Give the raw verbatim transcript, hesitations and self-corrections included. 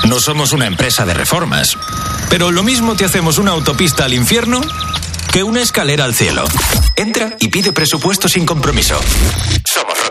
No somos una empresa de reformas, pero lo mismo te hacemos una autopista al infierno que una escalera al cielo. Entra y pide presupuesto sin compromiso. Somos Roqueros.